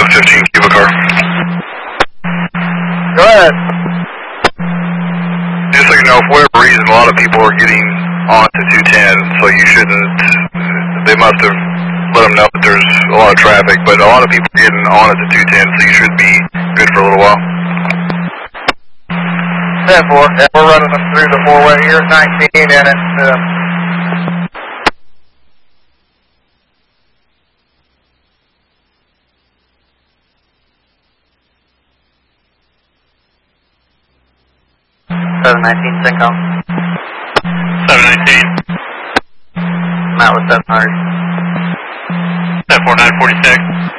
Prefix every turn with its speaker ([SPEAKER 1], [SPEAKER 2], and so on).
[SPEAKER 1] 15 cubic car.
[SPEAKER 2] Go ahead.
[SPEAKER 1] Just so you know, for whatever reason, a lot of people are getting onto 210, so you shouldn't, they must have let them know that there's a lot of traffic, but a lot of people are getting on at the 210, so you should be good for a little while.
[SPEAKER 2] 10-4, yeah, we're running them through the four-way here at 19, and it's, 719, Syncom.
[SPEAKER 3] 719.
[SPEAKER 2] Matt with 700.
[SPEAKER 3] 74946.